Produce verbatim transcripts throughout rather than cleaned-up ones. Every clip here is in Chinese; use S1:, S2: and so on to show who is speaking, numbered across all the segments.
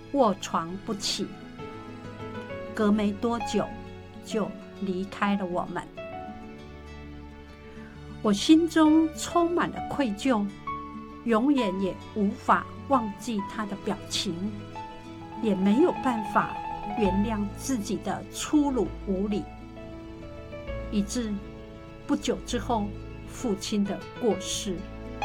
S1: 卧床不起，隔没多久就离开了我们。我心中充满了愧疚，永远也无法忘记他的表情，也没有办法原谅自己的粗鲁无礼，以致不久之后父亲的过世。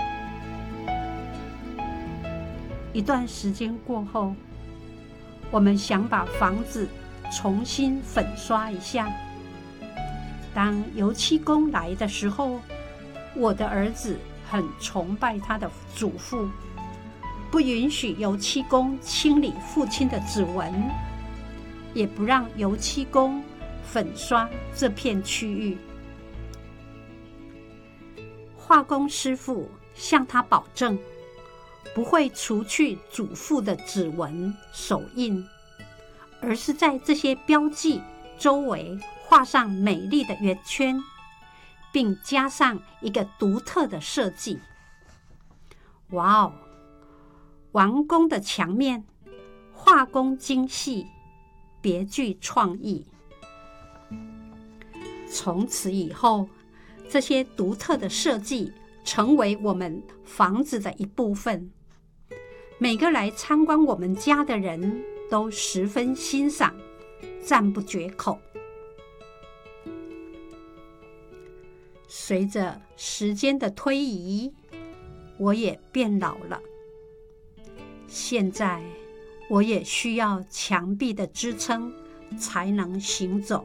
S1: 一段时间过后，我们想把房子重新粉刷一下。当油漆工来的时候，我的儿子很崇拜他的祖父，不允许油漆工清理父亲的指纹，也不让油漆工粉刷这片区域。化工师傅向他保证，不会除去祖父的指纹、手印，而是在这些标记周围画上美丽的圆圈，并加上一个独特的设计。哇哦！完工的墙面画工精细，别具创意。从此以后，这些独特的设计成为我们房子的一部分。每个来参观我们家的人都十分欣赏，赞不绝口。随着时间的推移，我也变老了。现在我也需要墙壁的支撑才能行走。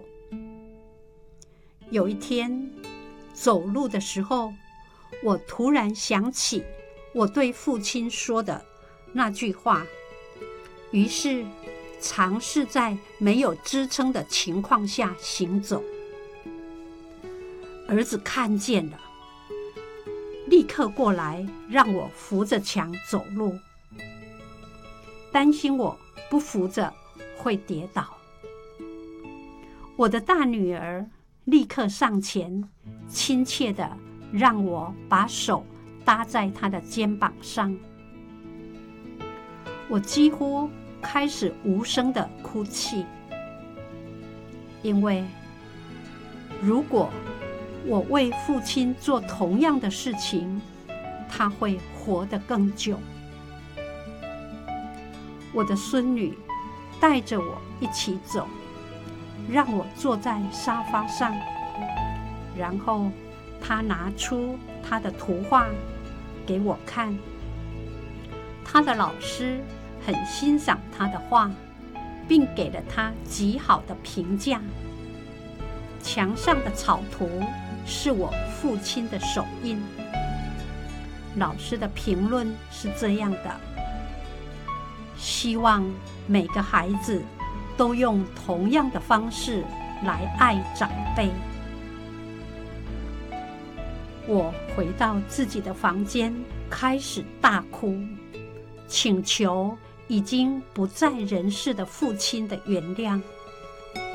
S1: 有一天走路的时候，我突然想起我对父亲说的那句话，于是尝试在没有支撑的情况下行走。儿子看见了，立刻过来让我扶着墙走路，担心我不扶着会跌倒。我的大女儿立刻上前，亲切地让我把手搭在她的肩膀上。我几乎开始无声地哭泣，因为如果我为父亲做同样的事情，他会活得更久。我的孙女带着我一起走，让我坐在沙发上，然后她拿出她的图画给我看。她的老师很欣赏她的画，并给了她极好的评价。墙上的草图是我父亲的手印。老师的评论是这样的：希望每个孩子都用同样的方式来爱长辈。我回到自己的房间，开始大哭，请求已经不在人世的父亲的原谅。